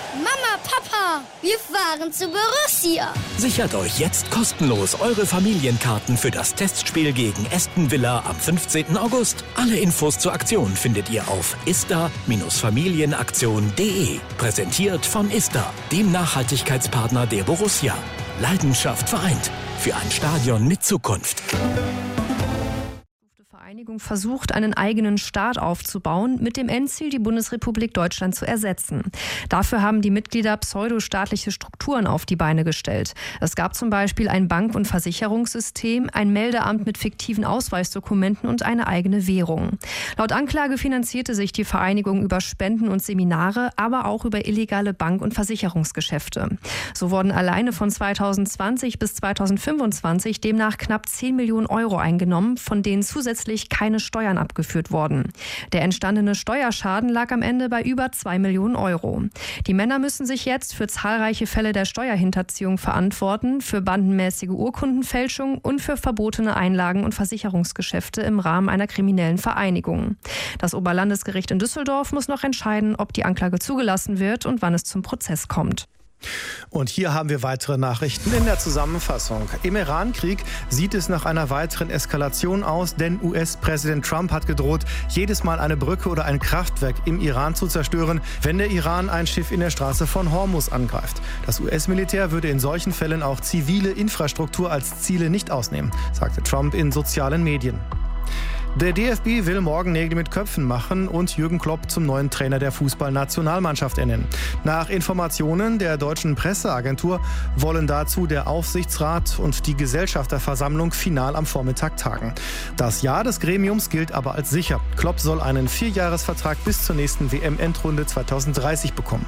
Mama, Papa, wir fahren zu Borussia. Sichert euch jetzt kostenlos eure Familienkarten für das Testspiel gegen Aston Villa am 15. August. Alle Infos zur Aktion findet ihr auf ista-familienaktion.de. Präsentiert von Ista, dem Nachhaltigkeitspartner der Borussia. Leidenschaft vereint. Für ein Stadion mit Zukunft. Die Vereinigung versucht, einen eigenen Staat aufzubauen, mit dem Endziel, die Bundesrepublik Deutschland zu ersetzen. Dafür haben die Mitglieder pseudostaatliche Strukturen auf die Beine gestellt. Es gab zum Beispiel ein Bank- und Versicherungssystem, ein Meldeamt mit fiktiven Ausweisdokumenten und eine eigene Währung. Laut Anklage finanzierte sich die Vereinigung über Spenden und Seminare, aber auch über illegale Bank- und Versicherungsgeschäfte. So wurden alleine von 2020 bis 2025 demnach knapp 10 Millionen Euro eingenommen, von denen zusätzlich keine Steuern abgeführt wurden. Der entstandene Steuerschaden lag am Ende bei über 2 Millionen Euro. Die Männer müssen sich jetzt für zahlreiche Fälle der Steuerhinterziehung verantworten, für bandenmäßige Urkundenfälschung und für verbotene Einlagen- und Versicherungsgeschäfte im Rahmen einer kriminellen Vereinigung. Das Oberlandesgericht in Düsseldorf muss noch entscheiden, ob die Anklage zugelassen wird und wann es zum Prozess kommt. Und hier haben wir weitere Nachrichten in der Zusammenfassung. Im Iran-Krieg sieht es nach einer weiteren Eskalation aus, denn US-Präsident Trump hat gedroht, jedes Mal eine Brücke oder ein Kraftwerk im Iran zu zerstören, wenn der Iran ein Schiff in der Straße von Hormuz angreift. Das US-Militär würde in solchen Fällen auch zivile Infrastruktur als Ziele nicht ausnehmen, sagte Trump in sozialen Medien. Der DFB will morgen Nägel mit Köpfen machen und Jürgen Klopp zum neuen Trainer der Fußballnationalmannschaft ernennen. Nach Informationen der deutschen Presseagentur wollen dazu der Aufsichtsrat und die Gesellschafterversammlung final am Vormittag tagen. Das Ja des Gremiums gilt aber als sicher. Klopp soll einen 4-Jahres-Vertrag bis zur nächsten WM-Endrunde 2030 bekommen.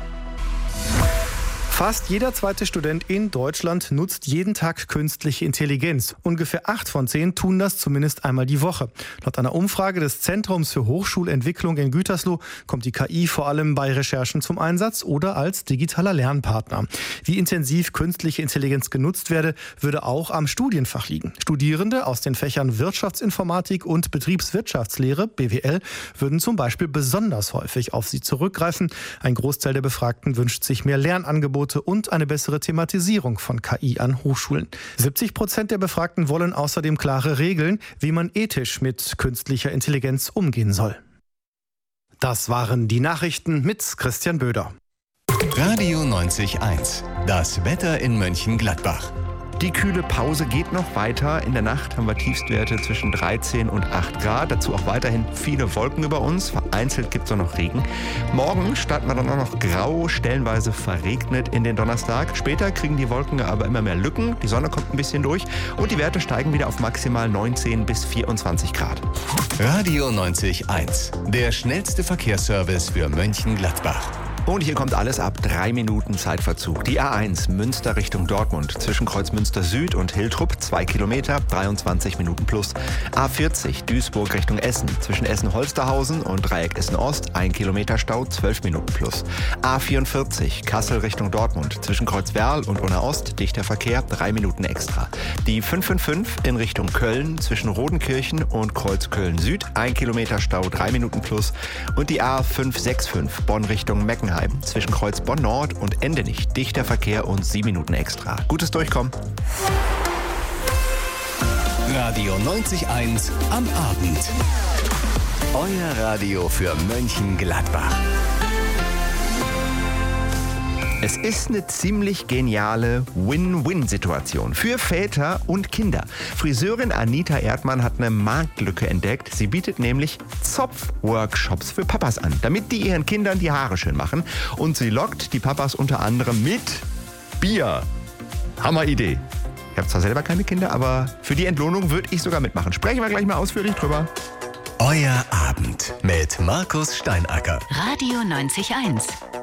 Fast jeder zweite Student in Deutschland nutzt jeden Tag künstliche Intelligenz. Ungefähr 8 von 10 tun das zumindest einmal die Woche. Laut einer Umfrage des Zentrums für Hochschulentwicklung in Gütersloh kommt die KI vor allem bei Recherchen zum Einsatz oder als digitaler Lernpartner. Wie intensiv künstliche Intelligenz genutzt werde, würde auch am Studienfach liegen. Studierende aus den Fächern Wirtschaftsinformatik und Betriebswirtschaftslehre, BWL, würden zum Beispiel besonders häufig auf sie zurückgreifen. Ein Großteil der Befragten wünscht sich mehr Lernangebote und eine bessere Thematisierung von KI an Hochschulen. 70% der Befragten wollen außerdem klare Regeln, wie man ethisch mit künstlicher Intelligenz umgehen soll. Das waren die Nachrichten mit Christian Böder. Radio 90.1. Das Wetter in Mönchengladbach. Die kühle Pause geht noch weiter. In der Nacht haben wir Tiefstwerte zwischen 13 und 8 Grad. Dazu auch weiterhin viele Wolken über uns. Vereinzelt gibt es auch noch Regen. Morgen starten wir dann auch noch grau, stellenweise verregnet in den Donnerstag. Später kriegen die Wolken aber immer mehr Lücken. Die Sonne kommt ein bisschen durch und die Werte steigen wieder auf maximal 19 bis 24 Grad. Radio 90.1. Der schnellste Verkehrsservice für Mönchengladbach. Und hier kommt alles ab 3 Minuten Zeitverzug. Die A1 Münster Richtung Dortmund zwischen Kreuzmünster Süd und Hiltrup 2 Kilometer, 23 Minuten plus. A40 Duisburg Richtung Essen zwischen Essen-Holsterhausen und Dreieck Essen-Ost 1 Kilometer Stau, 12 Minuten plus. A44 Kassel Richtung Dortmund zwischen Kreuzwerl und Unna-Ost dichter Verkehr, 3 Minuten extra. Die 555 in Richtung Köln zwischen Rodenkirchen und Kreuzköln Süd 1 Kilometer Stau, 3 Minuten plus. Und die A565 Bonn Richtung Meckenheim zwischen Kreuz Bonn Nord und Endenich dichter Verkehr und 7 Minuten extra. Gutes Durchkommen. Radio 90.1 am Abend. Euer Radio für Mönchengladbach. Es ist eine ziemlich geniale Win-Win-Situation für Väter und Kinder. Friseurin Anita Erdmann hat eine Marktlücke entdeckt. Sie bietet nämlich Zopf-Workshops für Papas an, damit die ihren Kindern die Haare schön machen. Und sie lockt die Papas unter anderem mit Bier. Hammer-Idee. Ich habe zwar selber keine Kinder, aber für die Entlohnung würde ich sogar mitmachen. Sprechen wir gleich mal ausführlich drüber. Euer Abend mit Markus Steinacker. Radio 90.1.